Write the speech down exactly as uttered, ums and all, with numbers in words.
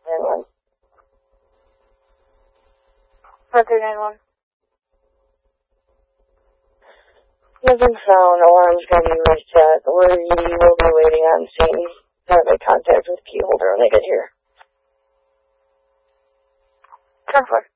nine one. four three nine one. Nothing found. Alarm's going to be reset. We will be waiting on scene. Have a contact with key holder when they get here. ten four.